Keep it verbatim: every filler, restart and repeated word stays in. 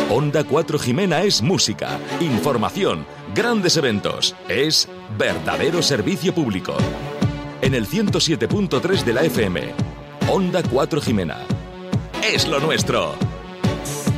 Onda cuatro Jimena es música, información, grandes eventos. Es verdadero servicio público. En el ciento siete punto tres de la F M. Onda cuatro Jimena. Es lo nuestro.